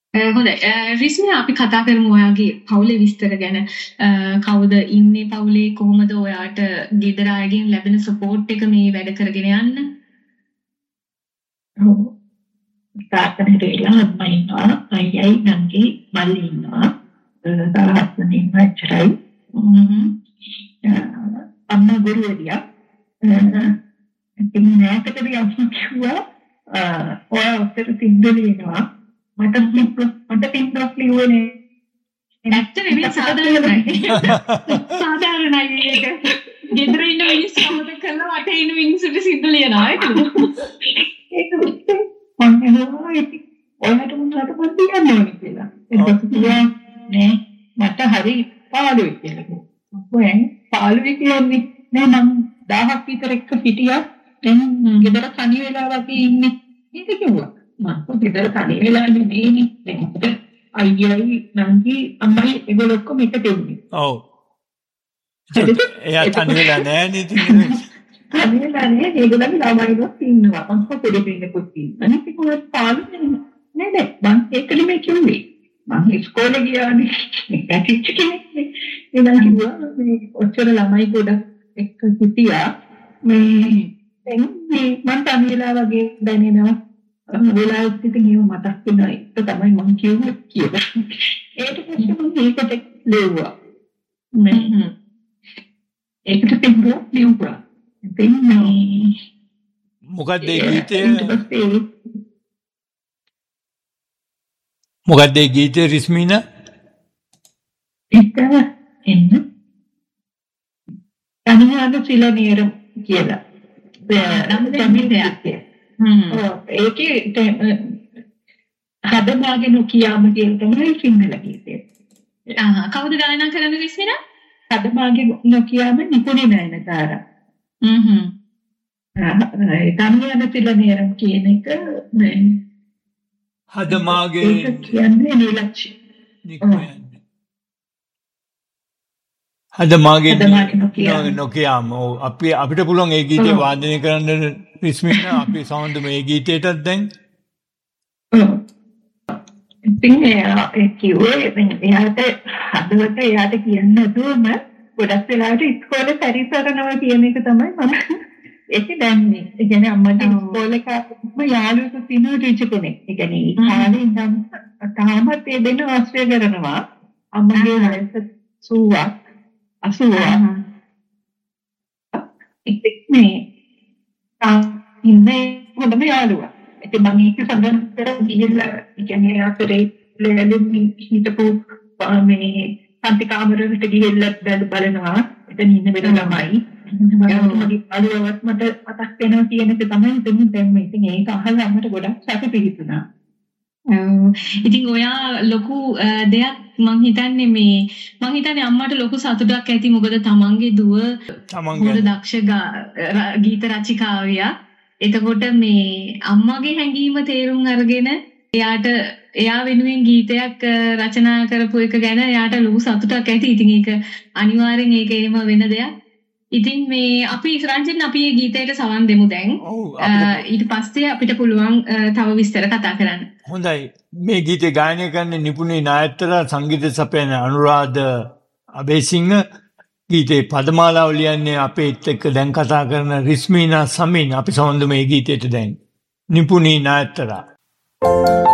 හොඳයි. රිස්මි අපි කතා කරමු ඔයාගේ පවුලේ විස්තර ගැන. කවුද ඉන්නේ පවුලේ කොහොමද ඔයාට ගෙදර අයගෙන් ලැබෙන සපෝට් එක මේ වැඩ කරගෙන යන්න? ඔව්. තාත්තට ඉලා අම්මා ඉන්නවා, අයියයි නංගි මල්ලි ඉන්නවා. 17 දෙනෙක් වචරයි. අම්මා ගුරුවරියක්. ඉතින් නැකටදී අම්මා කිව්වා ඔයා උත්තර සිද්ධ වෙනවා. මට පින්ඩොක් ලියුවනේ. ඇත්තටම මේ සාධාරණයි. සාධාරණයි ඒක. ගෙදර ඉන්න මිනිස්සු අමතක කරලා වටේ ඉන්න මිනිස්සුන්ට සිද්ධ ලියනවා ඒකද? ඒක මම හිතුවා ඔයාලට මොනවද මන් කියන්න ඕනේ කියලා. ඒක කිව්වා නෑ මට හරි පාළුයි කියලා. ඔයන් පාළුයි කියන්නේ නෑ මම 1000ක් විතර එක්ක හිටියා. දැන් ගෙදර තනි වෙලා වගේ ඉන්නේ. ඒක කිව්වා. මම ගෙදර තනි වෙලා නෙමෙයිනේ. දැන් අයියයි නංගි අම්මයි ඒගොල්ලෝ ඔක්කොම එකට එන්නේ. ඔව්. එයා තනි වෙලා නෑ නේද? තනි වෙලා නෑ ඒගොල්ලන්ගේ ළමයිවත් ඉන්නවා. මම පොඩි කෙනෙකුත් ඉන්නවා. අනිත් කොහොමද පාළුනේ නෑ මම ඒක නෙමෙයි කිව්වේ. මම ඉස්කෝලේ ගියානේ. පැටිච්ච කෙනෙක් නේ. එනවා කිව්වා මේ ඔච්චර ළමයි ගොඩක් එක්ක හිටියා. මේ දැන් මම තනි වෙලා වගේ දැනෙනවා. වෙලාවත් ඉතින් ඒව මතක් වෙනවා. ඒක තමයි මම කිව්වේ කියලා. ඒක පස්සේ මම ඒකට ලියුවා. ඒකට පින්ඩොක් ලියුවා. ඉතින් මොකක්ද ඒ ගීතය? මොකක්ද ඒ ගීතය රිස්මින? ඒක එන්න තනියාද සිලනීරම් කියලා. ඒකේ හදමාගෙන කියාම කියන තමයි සිංහල ගීතය. කවුද ගායනා කරන්නේ රිස්මින? හදමාගෙන කියාම නිපුණි නයනතාරා. තනියාද සිලනීරම් කියන එක හදමාගේ කියන්නේ නිලක්ෂි. හදමාගේ නොකියාම අපිට පුළුවන් ඒ ගීතේ වාදනය කරන්න රිස්මින අපි සවන්ද මේ ගීතයටත් දැන් ඉතින් ඒ කිව්වේ එයාට හදවත එයාට කියන්න දුවම ගොඩක් වෙලාවට ඉස්කෝලේ පරිසරනවා කියන එක තමයි මම ඒක දැන්නේ. ඒ කියන්නේ අම්මගේ ඉස්කෝලේ කාලෙම යාළුවෙකුට තියෙන ටීචර් කෙනෙක්. ඒ කියන්නේ ඒ කාලේ ඉඳන් තාමත් ඒ දෙන්න ආශ්‍රය කරනවා. අම්මගේ වයස 80ක්. ඉතින් මේ ඉන්නේ හොඳම යාළුවා. ඉතින් මම ඒක සඳහන් කරලා ගිහිල්ලා කියන්නේ අපේ ලෙලෙන් හිටපු මේ පන්ති කාමරෙකට ගිහිල්ලා බලනවා. එතන ඉන්න වෙන ළමයි. මගේ යාළුවාවත් මට මතක් වෙනවා කියන එක තමයි දැන් මේ ඉතින් ඒක අහලා අපිට ගොඩක් සැප පිහිටුණා. ඉතින් ඔයා ලොකු දෙයක් මං හිතන්නේ අම්මට ලොකු සතුටක් ඇති මොකද තමන්ගේ දුව හොඳ දක්ෂ ගීත රචිකාවියක්. එතකොට මේ අම්මගේ හැඟීම තේරුම් අරගෙන එයා වෙනුවෙන් ගීතයක් රචනා කරපු එක ගැන එයාට ලොකු සතුටක් ඇති. ඉතින් ඒක අනිවාර්යෙන් ඒක එහෙම වෙන දෙයක්. ඉතින් මේ අපි රංජන් අපි මේ ගීතයට සවන් දෙමු දැන්. ඊට පස්සේ අපිට පුළුවන් තව විස්තර කතා කරන්න. හොඳයි. මේ ගීතේ ගායනය කරන නිපුණී නායකලා සංගීත සපයන අනුරාධ අබේසිංහ ගීතේ පදමාලාව ලියන්නේ අපේත් එක්ක දැන් කතා කරන රිස්මිනා සමින් අපි සමන්ද මේ ගීතයට දැන් නිපුණී නායකලා